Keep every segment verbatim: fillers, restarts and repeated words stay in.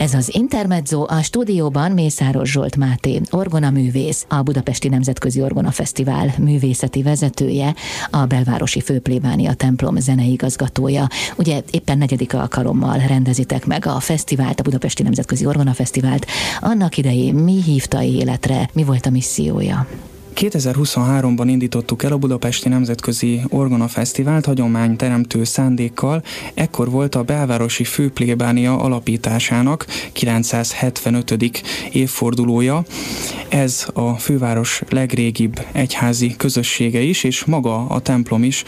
Ez az Intermezzo, a stúdióban Mészáros Zsolt Máté, orgonaművész, a Budapesti Nemzetközi Orgonafesztivál művészeti vezetője, a belvárosi főplébánia templom zeneigazgatója. Ugye éppen negyedik alkalommal rendezitek meg a fesztivált, a Budapesti Nemzetközi Orgonafesztivált. Annak idején mi hívta életre, mi volt a missziója? kétezer-huszonháromban indítottuk el a Budapesti Nemzetközi Orgonafesztivált hagyományteremtő szándékkal. Ekkor volt a belvárosi főplébánia alapításának kilencszázhetvenötödik évfordulója. Ez a főváros legrégibb egyházi közössége is, és maga a templom is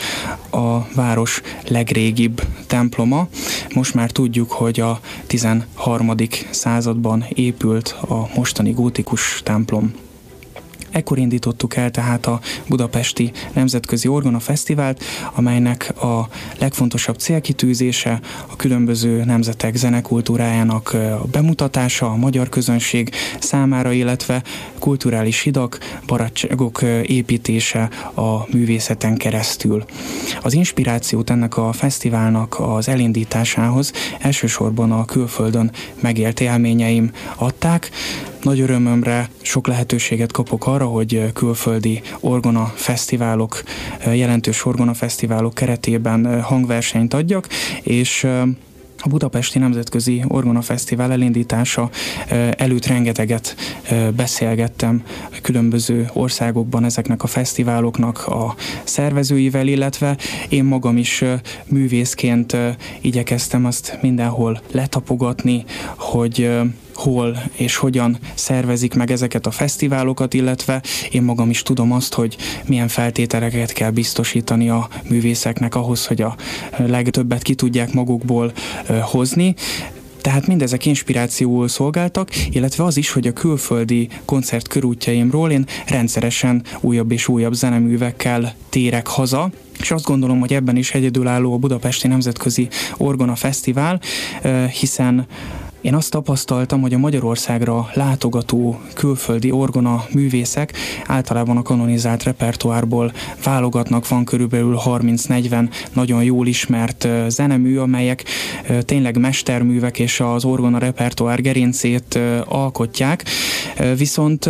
a város legrégibb temploma. Most már tudjuk, hogy a tizenharmadik században épült a mostani gótikus templom. Ekkor indítottuk el tehát a Budapesti Nemzetközi Orgonafesztivált, amelynek a legfontosabb célkitűzése a különböző nemzetek zenekultúrájának a bemutatása a magyar közönség számára, illetve kulturális hidak, barátságok építése a művészeten keresztül. Az inspirációt ennek a fesztiválnak az elindításához elsősorban a külföldön megélt élményeim adták. Nagy örömömre sok lehetőséget kapok arra, hogy külföldi orgonafesztiválok, jelentős orgonafesztiválok keretében hangversenyt adjak, és a Budapesti Nemzetközi Orgonafesztivál elindítása előtt rengeteget beszélgettem különböző országokban ezeknek a fesztiváloknak a szervezőivel, illetve én magam is művészként igyekeztem azt mindenhol letapogatni, hogy hol és hogyan szervezik meg ezeket a fesztiválokat, illetve én magam is tudom azt, hogy milyen feltételeket kell biztosítani a művészeknek ahhoz, hogy a legtöbbet ki tudják magukból hozni. Tehát mindezek inspirációul szolgáltak, illetve az is, hogy a külföldi koncert körútjaimról én rendszeresen újabb és újabb zeneművekkel térek haza, és azt gondolom, hogy ebben is egyedülálló a Budapesti Nemzetközi Orgonafesztivál, hiszen én azt tapasztaltam, hogy a Magyarországra látogató külföldi orgona művészek általában a kanonizált repertoárból válogatnak, van körülbelül harminc-negyven nagyon jól ismert zenemű, amelyek tényleg mesterművek és az orgona repertoár gerincét alkotják, viszont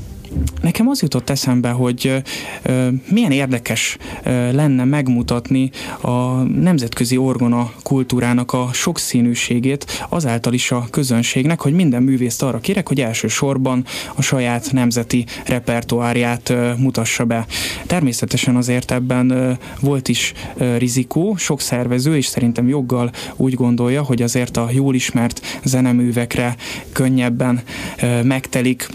nekem az jutott eszembe, hogy ö, milyen érdekes ö, lenne megmutatni a nemzetközi orgona kultúrának a sokszínűségét, azáltal is a közönségnek, hogy minden művészt arra kérek, hogy elsősorban a saját nemzeti repertoárját ö, mutassa be. Természetesen azért ebben ö, volt is ö, rizikó, sok szervező, és szerintem joggal úgy gondolja, hogy azért a jól ismert zeneművekre könnyebben ö, megtelik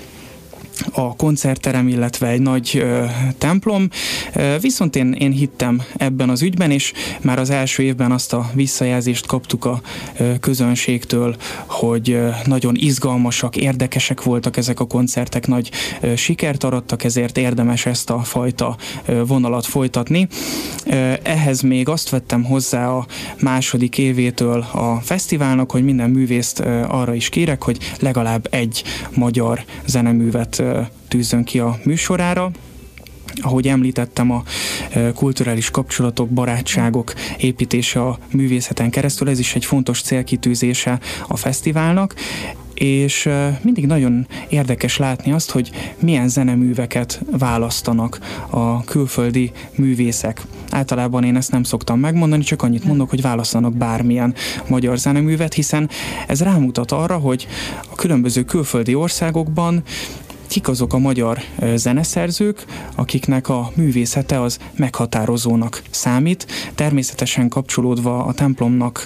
a koncertterem, illetve egy nagy ö, templom, ö, viszont én, én hittem ebben az ügyben, és már az első évben azt a visszajelzést kaptuk a ö, közönségtől, hogy ö, nagyon izgalmasak, érdekesek voltak ezek a koncertek, nagy ö, sikert arattak, ezért érdemes ezt a fajta ö, vonalat folytatni. Ö, ehhez még azt vettem hozzá a második évétől a fesztiválnak, hogy minden művészt ö, arra is kérek, hogy legalább egy magyar zeneművet tűzzön ki a műsorára. Ahogy említettem, a kulturális kapcsolatok, barátságok építése a művészeten keresztül, ez is egy fontos célkitűzése a fesztiválnak, és mindig nagyon érdekes látni azt, hogy milyen zeneműveket választanak a külföldi művészek. Általában én ezt nem szoktam megmondani, csak annyit mondok, hogy választanak bármilyen magyar zeneművet, hiszen ez rámutat arra, hogy a különböző külföldi országokban kik azok a magyar zeneszerzők, akiknek a művészete az meghatározónak számít. Természetesen kapcsolódva a templomnak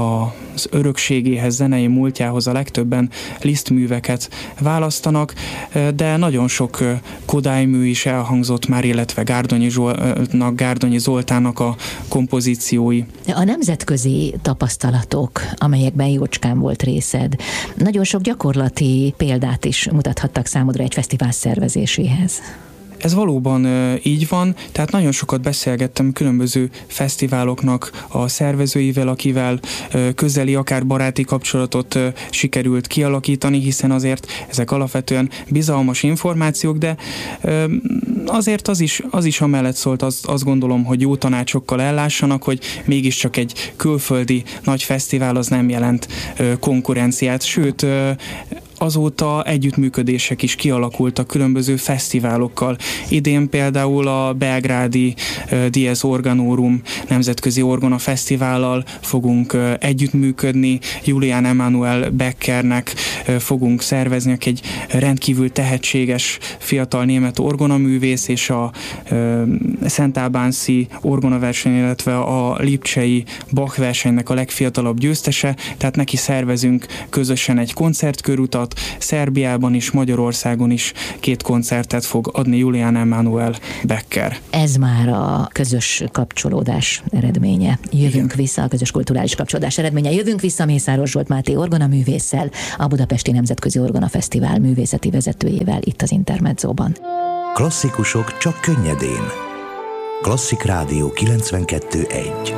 az örökségéhez, zenei múltjához a legtöbben Liszt-műveket választanak, de nagyon sok Kodály mű is elhangzott már, illetve Gárdonyi, Zsoltnak, Gárdonyi Zoltánnak a kompozíciói. A nemzetközi tapasztalatok, amelyekben jócskán volt részed, nagyon sok gyakorlati példát is mutathattak számodra egy fesztivál szervezéséhez. Ez valóban így van, tehát nagyon sokat beszélgettem különböző fesztiváloknak a szervezőivel, akivel közeli, akár baráti kapcsolatot sikerült kialakítani, hiszen azért ezek alapvetően bizalmas információk, de azért az is, az is amellett szólt, azt, azt gondolom, hogy jó tanácsokkal ellássanak, hogy mégiscsak egy külföldi nagy fesztivál az nem jelent konkurenciát, sőt, azóta együttműködések is kialakultak különböző fesztiválokkal. Idén például a belgrádi uh, Dies Organorum nemzetközi orgona fesztivállal fogunk uh, együttműködni, Julian Emanuel Beckernek uh, fogunk szervezni, aki egy rendkívül tehetséges fiatal német orgonaművész, és a uh, Szentábánszi orgonaverseny, illetve a lipcsei Bach versenynek a legfiatalabb győztese, tehát neki szervezünk közösen egy koncertkörutat. Szerbiában is, Magyarországon is két koncertet fog adni Julian Emanuel Becker. Ez már a közös kapcsolódás eredménye. Jövünk Igen. vissza, a közös kulturális kapcsolódás eredménye. Jövünk vissza Mészáros Zsolt Máté orgonaművésszel, a Budapesti Nemzetközi Orgona Fesztivál művészeti vezetőjével itt az Intermedzóban. Klasszikusok csak könnyedén. Klasszik Rádió kilencvenkettő egy.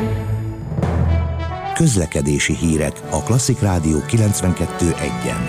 Közlekedési hírek a Klasszik Rádió kilencvenkettő egyen.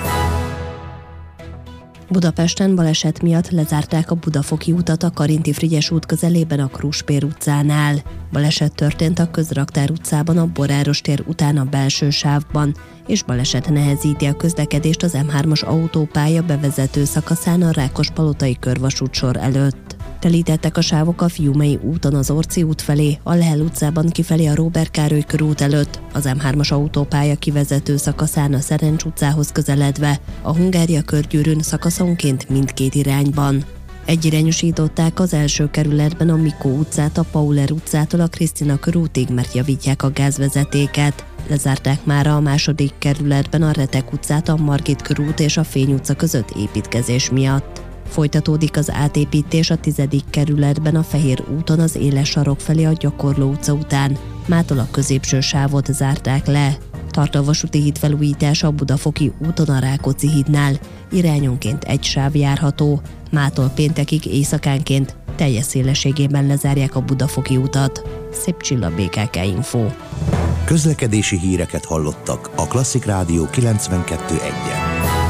Budapesten baleset miatt lezárták a Budafoki utat a Karinti Frigyes út közelében a Krúspér utcánál. Baleset történt a Közraktár utcában a Boráros tér után a belső sávban, és baleset nehezíti a közlekedést az M hármas autópálya bevezető szakaszán a Rákospalotai körvasútsor előtt. Telítettek a sávok a Fiumei úton az Orci út felé, a Lehel utcában kifelé a Róbert Károly körút előtt, az M hármas autópálya kivezető szakaszán a Szerencs utcához közeledve, a Hungária körgyűrűn szakaszonként mindkét irányban. Egyirányosították az első kerületben a Mikó utcát a Pauler utcától a Krisztina körútig, mert javítják a gázvezetéket. Lezárták már a második kerületben a Retek utcát a Margit körút és a Fény utca között építkezés miatt. Folytatódik az átépítés a tizedik kerületben a Fehér úton az Éles sarok felé a Gyakorló utca után. Mától a középső sávot zárták le. Tart a vasúti híd felújítása a Budafoki úton a Rákóczi hídnál. Irányonként egy sáv járható. Mától péntekig éjszakánként teljes szélességében lezárják a Budafoki utat. Szép Csilla, bé ká ká Info. Közlekedési híreket hallottak a Klasszik Rádió kilencvenkettő egyen.